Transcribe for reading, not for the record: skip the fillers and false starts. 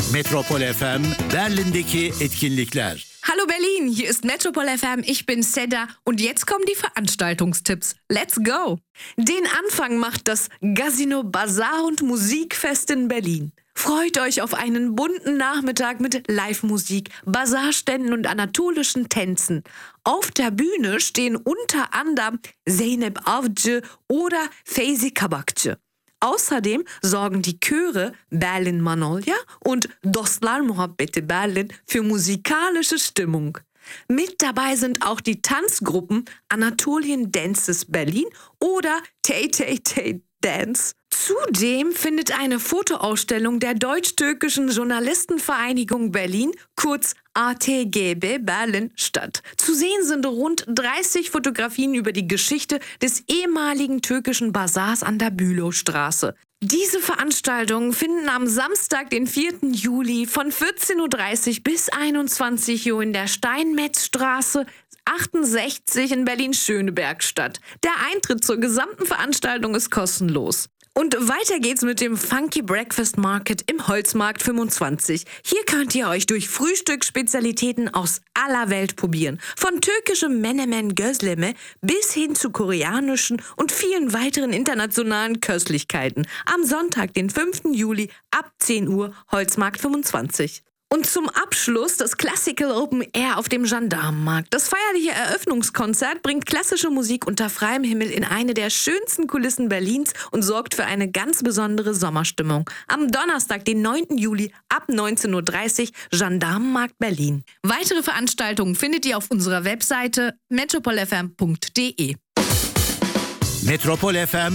Metropol FM Berlin'deki etkinlikler. Hallo Berlin, hier ist Metropol FM, ich bin Seda und jetzt kommen die Veranstaltungstipps. Let's go! Den Anfang macht das Casino Bazaar und Musikfest in Berlin. Freut euch auf einen bunten Nachmittag mit Live-Musik, Basarständen und anatolischen Tänzen. Auf der Bühne stehen unter anderem Zeynep Avcı oder Feyzi Kabakçı. Außerdem sorgen die Chöre Berlin Manolya und Dostlar Muhabbeti Berlin für musikalische Stimmung. Mit dabei sind auch die Tanzgruppen Anatolian Dances Berlin oder Tay Tay Tay Dance. Zudem findet eine Fotoausstellung der Deutsch-Türkischen Journalistenvereinigung Berlin, kurz ATGB Berlin, statt. Zu sehen sind rund 30 Fotografien über die Geschichte des ehemaligen türkischen Basars an der Bülowstraße. Diese Veranstaltungen finden am Samstag, den 4. Juli von 14.30 Uhr bis 21 Uhr in der Steinmetzstraße 68 in Berlin-Schöneberg statt. Der Eintritt zur gesamten Veranstaltung ist kostenlos. Und weiter geht's mit dem Funky Breakfast Market im Holzmarkt 25. Hier könnt ihr euch durch Frühstücksspezialitäten aus aller Welt probieren. Von türkischem Menemen Gözleme bis hin zu koreanischen und vielen weiteren internationalen Köstlichkeiten. Am Sonntag, den 5. Juli ab 10 Uhr, Holzmarkt 25. Und zum Abschluss das Classical Open Air auf dem Gendarmenmarkt. Das feierliche Eröffnungskonzert bringt klassische Musik unter freiem Himmel in eine der schönsten Kulissen Berlins und sorgt für eine ganz besondere Sommerstimmung. Am Donnerstag, den 9. Juli ab 19.30 Uhr, Gendarmenmarkt Berlin. Weitere Veranstaltungen findet ihr auf unserer Webseite metropolfm.de. Metropol FM